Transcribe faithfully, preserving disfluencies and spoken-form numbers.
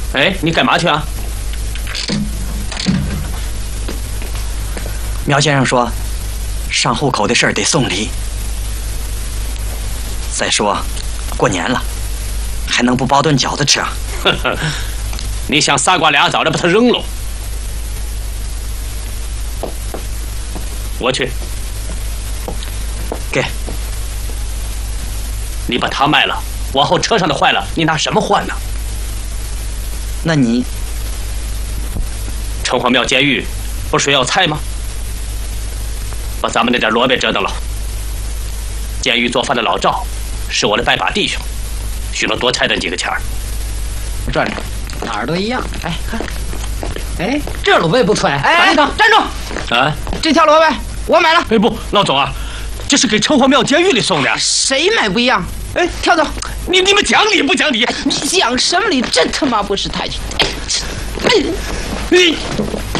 哎，你干嘛去啊？ 苗先生说，上户口的事儿得送礼。再说，过年了，还能不包顿饺子吃啊？ 呵呵，你想仨瓜俩枣的把它扔了？我去。 给。 你把它卖了，往后车上的坏了，你拿什么换呢？ 那你， 城隍庙监狱不是要菜吗？把咱们那点萝卜折腾了。监狱做饭的老赵是我的拜把弟兄，许能多拆他几个钱儿。 转转，哪儿都一样。哎，看，哎，这萝卜不错哎。哎，站住！ 啊， 这条萝卜我买了。 哎不，老总啊，这是给城隍庙监狱里送的。 谁买不一样？哎，跳走！ 你你们讲理不讲理？ 你讲什么理？真他妈不识抬举！哎， 你。